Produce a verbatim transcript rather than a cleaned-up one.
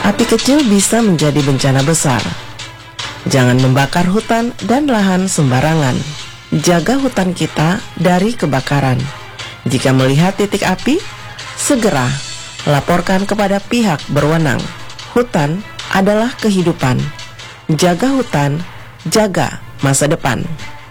Api kecil bisa menjadi bencana besar. Jangan membakar hutan dan lahan sembarangan. Jaga hutan kita dari kebakaran. Jika melihat titik api, segera laporkan kepada pihak berwenang. Hutan adalah kehidupan. Jaga hutan, jaga masa depan.